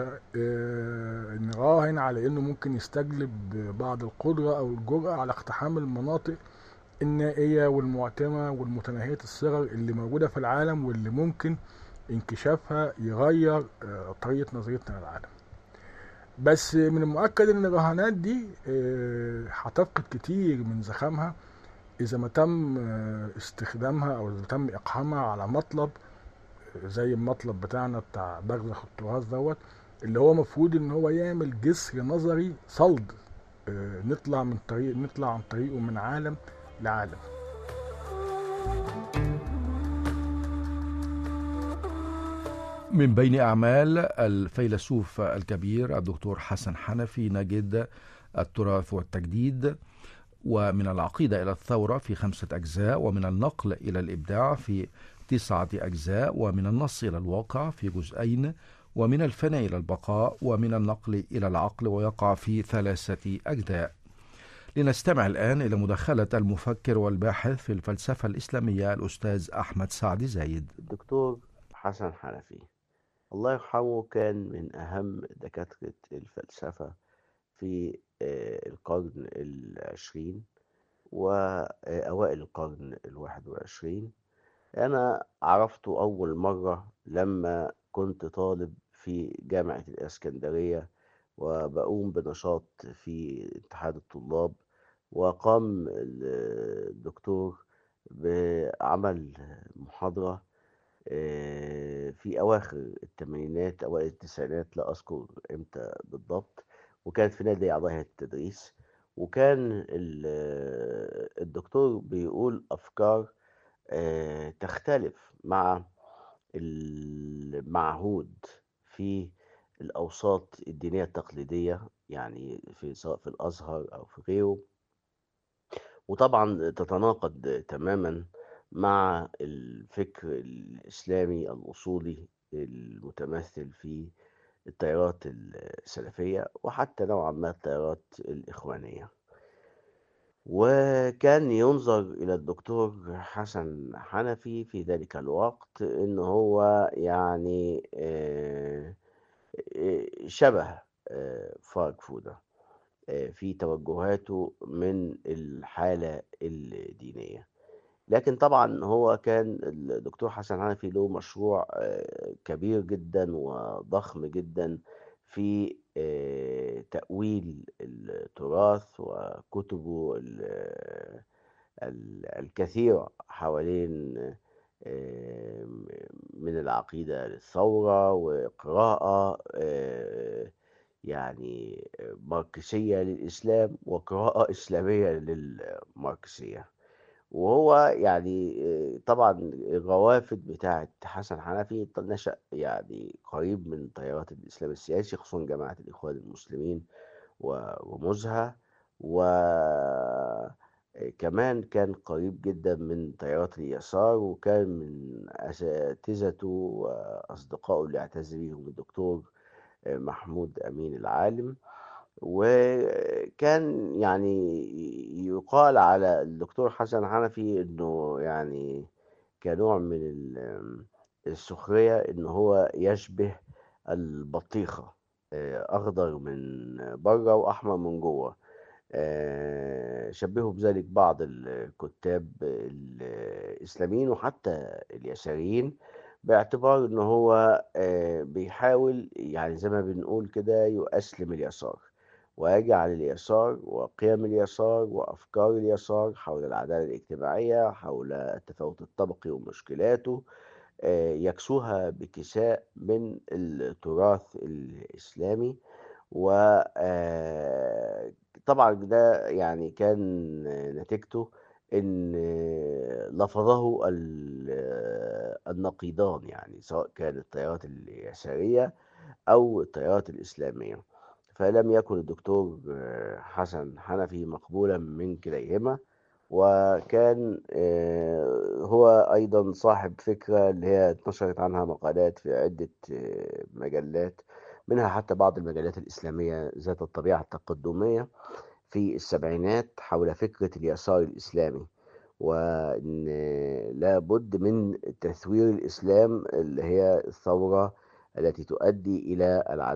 نراهن على انه ممكن يستجلب بعض القدرة او الجرأة على اقتحام المناطق النائية والمعتمة والمتناهية الصغر اللي موجودة في العالم، واللي ممكن انكشافها يغير طريقة نظرتنا للعالم. بس من المؤكد ان الرهانات دي هتفقد كتير من زخامها اذا ما تم استخدامها او اذا تم اقحامها على مطلب زي المطلب بتاعنا بتاع برزخ التراث دوت، اللي هو مفروض ان هو يعمل جسر نظري صلد، نطلع عن طريقه من عالم لعالم. من بين أعمال الفيلسوف الكبير الدكتور حسن حنفي نجد التراث والتجديد، ومن العقيدة إلى الثورة في 5 أجزاء، ومن النقل إلى الإبداع في 9 أجزاء، ومن النص إلى الواقع في جزئين، ومن الفناء إلى البقاء، ومن النقل إلى العقل ويقع في 3 أجزاء. لنستمع الآن إلى مداخلة المفكر والباحث في الفلسفة الإسلامية الأستاذ أحمد سعد زايد. الدكتور حسن حنفي الله يرحمه كان من أهم دكاترة الفلسفة في القرن العشرين وأوائل القرن ال21. أنا عرفته أول مرة لما كنت طالب في جامعة الإسكندرية وبقوم بنشاط في اتحاد الطلاب، وقام الدكتور بعمل محاضرة في أواخر الثمانينات أوائل التسعينات، لا أذكر إمتى بالضبط، وكانت في نادي أعضاء هيئة التدريس. وكان الدكتور بيقول أفكار تختلف مع المعهود في الأوساط الدينية التقليدية، يعني سواء في الأزهر أو في غيره، وطبعا تتناقض تماما مع الفكر الإسلامي الأصولي المتمثل في التيارات السلفية وحتى نوعا ما التيارات الإخوانية. وكان ينظر إلى الدكتور حسن حنفي في ذلك الوقت إن هو يعني شبه فارغ فودة في توجهاته من الحالة الدينية. لكن طبعا هو كان الدكتور حسن حنفي له مشروع كبير جدا وضخم جدا في تأويل التراث، وكتبه الكثيرة حوالين آه، من العقيدة للثورة، وقراءة يعني ماركسية للإسلام وقراءة إسلامية للماركسية. وهو يعني طبعا الروافد بتاعة حسن حنفي نشأ يعني قريب من تيارات الإسلام السياسي، خصوصا جماعة الإخوان المسلمين ورموزها، وكمان كان قريب جدا من تيارات اليسار، وكان من أساتذته وأصدقائه اللي اعتز بيهم الدكتور محمود أمين العالم. وكان يعني يقال على الدكتور حسن حنفي انه يعني كنوع من السخرية ان هو يشبه البطيخة، اخضر من بره واحمر من جوه. شبهوا بذلك بعض الكتاب الإسلاميين وحتى اليساريين، باعتبار إن هو بيحاول يعني زي ما بنقول كده يؤسلم اليسار، ويجعل اليسار وقيم اليسار وأفكار اليسار حول العدالة الاجتماعية، حول التفاوت الطبقي ومشكلاته، يكسوها بكساء من التراث الإسلامي. وطبعا ده يعني كان نتيجته ان لفظه النقيضان، يعني سواء كانت التيارات اليسارية او التيارات الإسلامية. فلم يكن الدكتور حسن حنفي مقبولا من كليهما. وكان هو أيضا صاحب فكرة اللي هي اتنشرت عنها مقالات في عدة مجلات، منها حتى بعض المجلات الإسلامية ذات الطبيعة التقدمية في السبعينات، حول فكرة اليسار الإسلامي، وإن لابد من تثوير الإسلام اللي هي الثورة التي تؤدي إلى العدالة